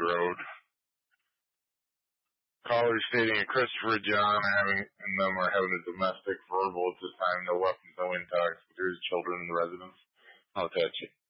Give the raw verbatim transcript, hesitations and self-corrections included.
road. Caller stating that Christopher and John having and them are having a domestic verbal at this time. No weapons, no intox, but there's children in the residence. How touchy.